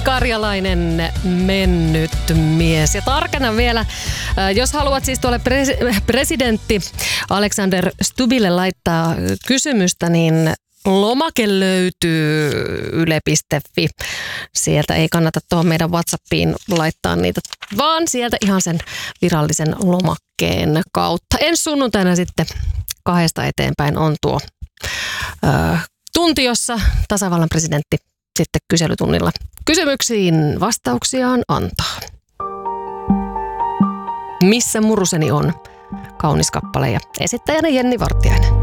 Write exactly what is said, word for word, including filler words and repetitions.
Kimi Karjalainen, mennyt mies. Ja tarkennan vielä, jos haluat siis tuolle pres- presidentti Alexander Stubbille laittaa kysymystä, niin lomake löytyy yle piste fi. Sieltä ei kannata tuohon meidän WhatsAppiin laittaa niitä, vaan sieltä ihan sen virallisen lomakkeen kautta. Ensi sunnuntaina sitten kahdesta eteenpäin on tuo ö, tunti, jossa tasavallan presidentti sitten kyselytunnilla kysymyksiin vastauksiaan antaa. Missä muruseni on? Kaunis kappale ja esittäjänä Jenni Vartiainen.